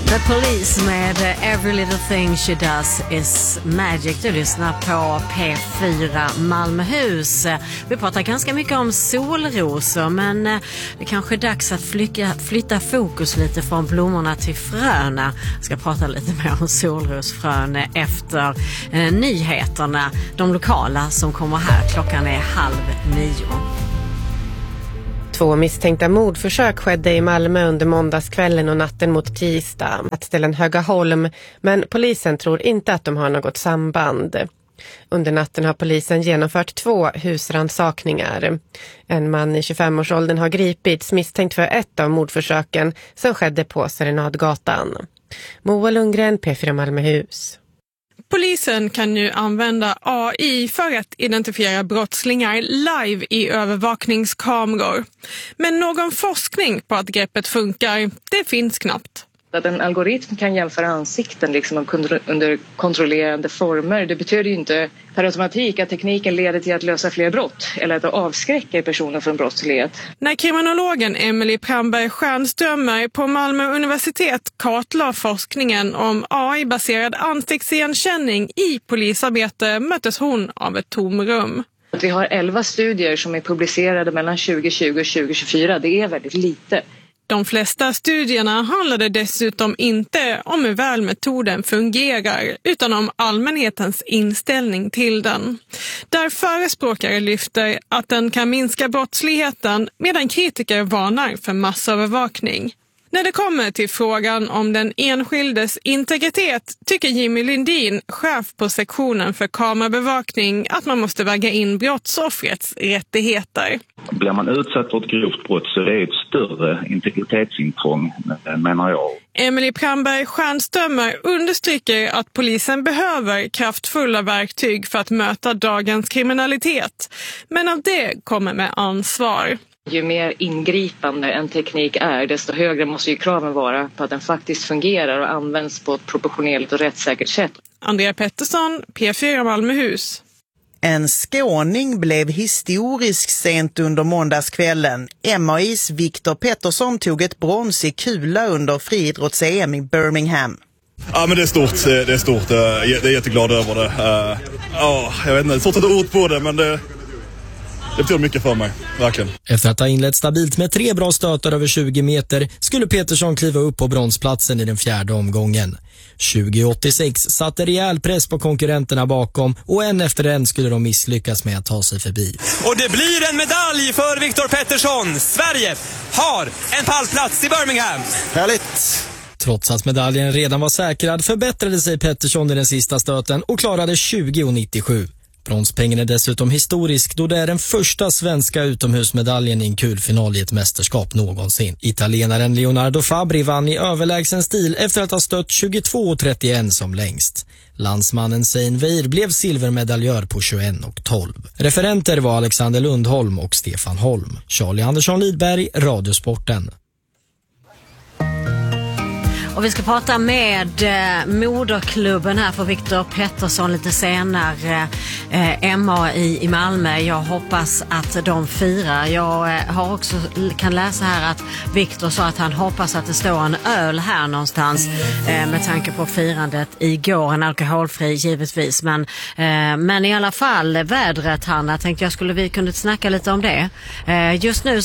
The Police med Every Little Thing She Does Is Magic. Du lyssnar på P4 Malmöhus. Vi pratar ganska mycket om solrosor, men det kanske är dags att flytta fokus lite från blommorna till fröna. Jag ska prata lite mer om solrosfrön efter nyheterna. De lokala som kommer här. Klockan är 8:30. 2 misstänkta mordförsök skedde i Malmö under måndagskvällen och natten mot tisdag. Ställen Högaholm, men polisen tror inte att de har något samband. Under natten har polisen genomfört 2 husrannsakningar. En man i 25-årsåldern har gripits misstänkt för ett av mordförsöken som skedde på Serenadgatan. Moa Lundgren, P4 Malmöhus. Polisen kan nu använda AI för att identifiera brottslingar live i övervakningskameror. Men någon forskning på att greppet funkar, det finns knappt. Att en algoritm kan jämföra ansikten liksom under kontrollerande former, det betyder ju inte per automatik att tekniken leder till att lösa fler brott eller att avskräcka personer från brottslighet. När kriminologen Emily Pramberg Stjernströmer på Malmö universitet kartlade forskningen om AI-baserad ansiktsigenkänning i polisarbete möttes hon av ett tomrum. Vi har 11 studier som är publicerade mellan 2020 och 2024, det är väldigt lite. De flesta studierna handlade dessutom inte om hur väl metoden fungerar utan om allmänhetens inställning till den. Där förespråkare lyfter att den kan minska brottsligheten medan kritiker varnar för massövervakning. När det kommer till frågan om den enskildes integritet tycker Jimmy Lindin, chef på sektionen för kamerabevakning, att man måste väga in brottsoffrets rättigheter. Blir man utsatt för ett grovt brott så är det ett större integritetsintrång, menar jag. Emily Pramberg Stjernströmer understryker att polisen behöver kraftfulla verktyg för att möta dagens kriminalitet. Men av det kommer med ansvar. Ju mer ingripande en teknik är, desto högre måste ju kraven vara på att den faktiskt fungerar och används på ett proportionellt och rättssäkert sätt. Andrea Pettersson, P4 Malmöhus. En skåning blev historisk sent under måndagskvällen. MAIs Viktor Pettersson tog ett brons i kula under friidrotts-EM i Birmingham. Ja, men det är stort. Det är stort. Jag är jätteglad över det. Jag vet inte, det är svårt att ta ord på det, men det betyder mycket för mig, verkligen. Efter att ha inlett stabilt med 3 bra stötar över 20 meter skulle Petersson kliva upp på bronsplatsen i den 4:e omgången. 2086 satte rejäl press på konkurrenterna bakom och en efter en skulle de misslyckas med att ta sig förbi. Och det blir en medalj för Viktor Pettersson. Sverige har en pallplats i Birmingham. Härligt! Trots att medaljen redan var säkrad förbättrade sig Pettersson i den sista stöten och klarade 20,97. Bronspengen är dessutom historisk då det är den första svenska utomhusmedaljen i en kulfinal i ett mästerskap någonsin. Italienaren Leonardo Fabri vann i överlägsen stil efter att ha stött 22,31 som längst. Landsmannen Sein Weir blev silvermedaljör på 21,12. Referenter var Alexander Lundholm och Stefan Holm. Charlie Andersson Lidberg, Radiosporten. Och vi ska prata med moderklubben här för Viktor Pettersson lite senare, MAI i Malmö. Jag hoppas att de firar. Jag har också kan läsa här att Viktor sa att han hoppas att det står en öl här någonstans med tanke på firandet igår. En alkoholfri givetvis, men i alla fall vädret, Hanna, tänkte vi kunde snacka lite om det. Just nu